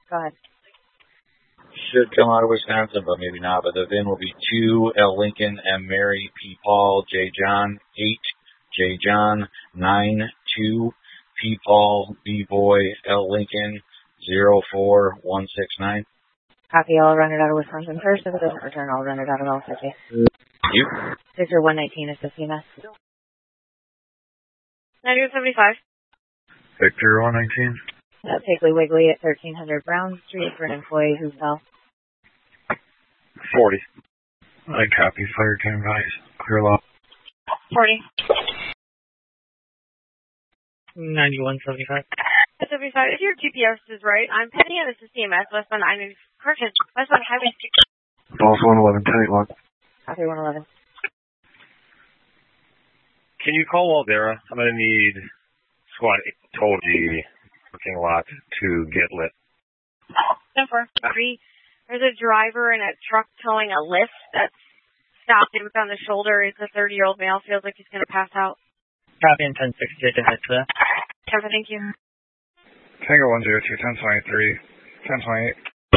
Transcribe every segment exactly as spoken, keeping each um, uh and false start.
Go ahead. Should come out of Wisconsin, but maybe not. But the V I N will be two, L Lincoln, M Mary, P Paul, J John, eight, J John, nine, two, P Paul, B Boy, L Lincoln, zero four one six nine. Copy, I'll run it out of Wisconsin first. If it doesn't return, I'll run it out of L fifty. You? Victor one nineteen is fifteen S. ninety-one seventy-five. Victor one nineteen. That's Higley Wiggly at thirteen hundred Brown Street for an employee who fell. forty. I copy, fire ten advice. Clear law. forty. ninety-one seventy-five. seventy-five. If your G P S is right, I'm pending at the C M S, westbound I ninety, correction, westbound Highway six. False one eleven, ten eight log. Copy one eleven. Can you call Waldera? I'm going to need squad told G parking lot to get lit. ten four. Three. There's a driver in a truck towing a lift that's stopped him on the shoulder. It's a thirty-year-old male. Feels like he's going to pass out. Copy and ten sixty-eight to head to that. ten four, thank you. Tango one zero two, ten twenty-three, ten twenty-eight.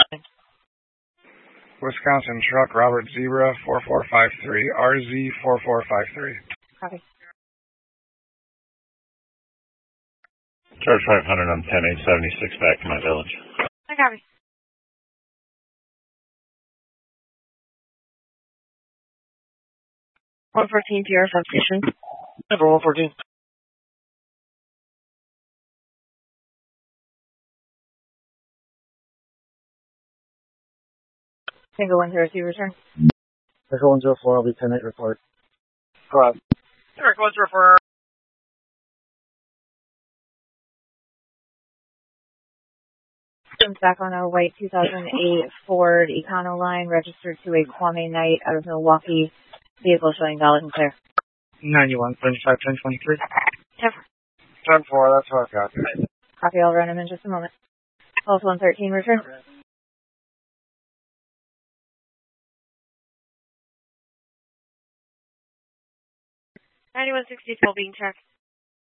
Wisconsin truck, Robert Zebra, four four five three, R Z four four five three. Copy. Charge five hundred on ten eight seventy-six back to my village. I copy. one fourteen P R substation. Number one fourteen. Tango one zero two, return. Tango one zero four, I'll be ten eight report. Go ahead. Eric, what's refer? Back on a white two thousand eight Ford Econoline registered to a Kwame Knight out of Milwaukee. Vehicle showing valid and clear. ninety-one seventy-five, ten twenty-three. ten four. ten four, that's what I've got. Copy, I'll run him in just a moment. Pulse one thirteen, return. ninety-one sixty, still being checked.